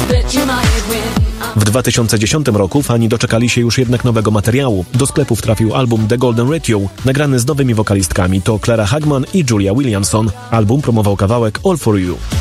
W 2010 roku fani doczekali się już jednak nowego materiału. Do sklepów trafił album The Golden Radio, nagrany z nowymi wokalistkami, to Clara Hagman i Julia Williamson. Album promował kawałek All For You.